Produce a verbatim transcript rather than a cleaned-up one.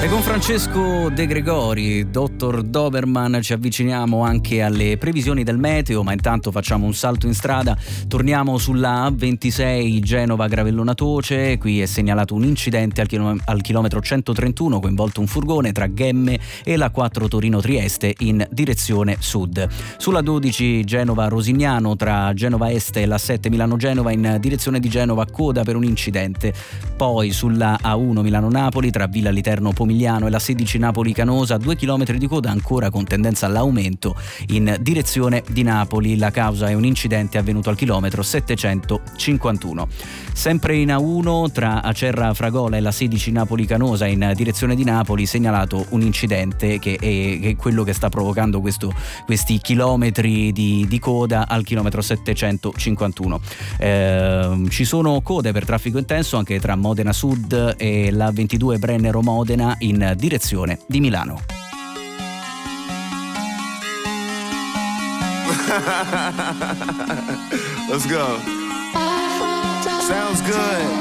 E con Francesco De Gregori, dottor Doberman, ci avviciniamo anche alle previsioni del meteo, ma intanto facciamo un salto in strada, torniamo sulla A ventisei Genova-Gravellona Toce. Qui è segnalato un incidente al, chilom- al chilometro centotrentuno, coinvolto un furgone tra Ghemme e la quattro Torino-Trieste in direzione sud. Sulla dodici Genova-Rosignano tra Genova Est e la sette Milano-Genova in direzione di Genova, coda per un incidente. Poi sulla A uno Milano-Napoli tra Villa Literno Pomigliano e la sedici Napoli-Canosa, due chilometri di coda ancora con tendenza all'aumento in direzione di Napoli. La causa è un incidente avvenuto al chilometro settecentocinquantuno. Sempre in A uno tra Acerra Fragola e la sedici Napoli-Canosa in direzione di Napoli, segnalato un incidente che è, che è quello che sta provocando questo, questi chilometri di, di coda al chilometro settecentocinquantuno. Eh, ci sono code per traffico intenso anche tra Modena Sud e la ventidue Brennero Modena in direzione di Milano. Let's go. Sounds good.